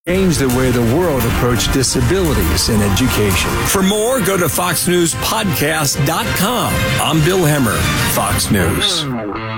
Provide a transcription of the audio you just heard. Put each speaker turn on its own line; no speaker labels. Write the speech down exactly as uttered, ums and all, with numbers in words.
change the way the world approach disabilities in education. For more, go to fox news podcast dot com. I'm Bill Hemmer, Fox News.